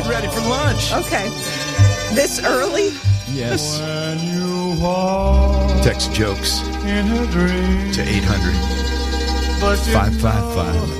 getting ready for lunch. Okay. This early? Yes. When you walk Text jokes in a dream, to 800 but you 555